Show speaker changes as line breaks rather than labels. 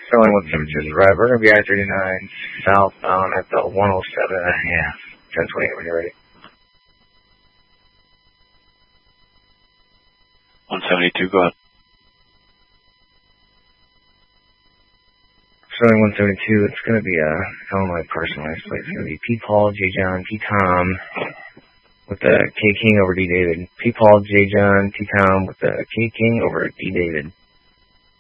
Sterling 172 is right. We're going to be I-39 southbound at the 107 and a half. 1028 when you're ready.
172, go ahead.
Sterling 172, it's going to be a Illinois personalized plate. It's going to be P. Paul, J. John, P. Tom with the K. King over D. David. P. Paul, J. John, P. Tom with the K. King over D. David.